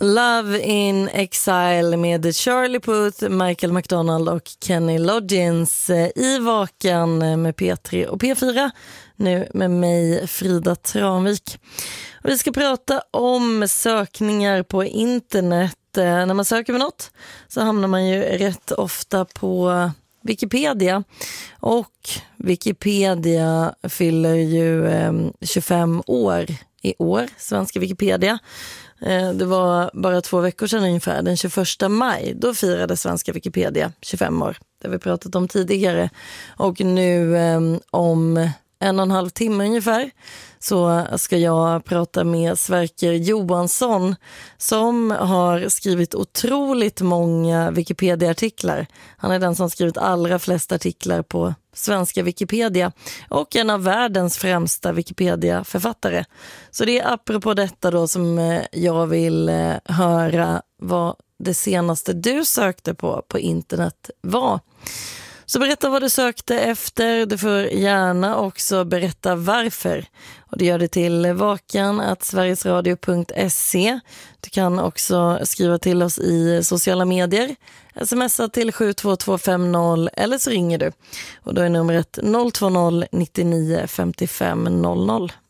Love in Exile med Charlie Puth, Michael McDonald och Kenny Loggins i Vakan med P3 och P4. Nu med mig, Frida Tranvik. Och vi ska prata om sökningar på internet. När man söker med något så hamnar man ju rätt ofta på Wikipedia. Och Wikipedia fyller ju 25 år i år, svenska Wikipedia. Det var bara 2 veckor sedan ungefär, den 21 maj. Då firade svenska Wikipedia 25 år. Det har vi pratat om tidigare. Och nu om 1,5 timme ungefär så ska jag prata med Sverker Johansson som har skrivit otroligt många Wikipedia-artiklar. Han är den som skrivit allra flest artiklar på svenska Wikipedia och en av världens främsta Wikipedia-författare. Så det är apropå detta då som jag vill höra vad det senaste du sökte på internet var. Så berätta vad du sökte efter. Du får gärna också berätta varför. Och det gör det till vakan@sverigesradio.se. Du kan också skriva till oss i sociala medier. Smsa till 72250 eller så ringer du. Och då är numret 020 99 55 00.